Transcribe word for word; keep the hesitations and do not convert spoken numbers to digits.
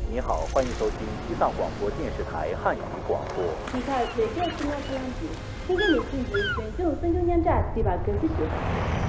你好，欢迎收听西藏广播电视台汉语广播。 你看，这个是我这样子，这个你自己选中孙中山站对吧？跟这些。